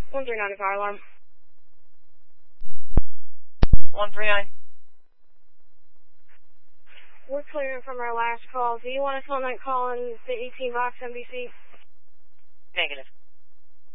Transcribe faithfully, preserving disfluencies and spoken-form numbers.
one three nine fire alarm. one three nine. We're clearing from our last call. Do you want us on that call in the eighteen box M B C? Negative.